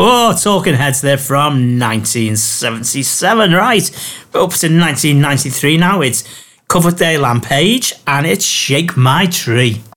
Oh, Talking Heads there from 1977, right? We're up to 1993 now. It's Coverdale and Page, and it's Shake My Tree.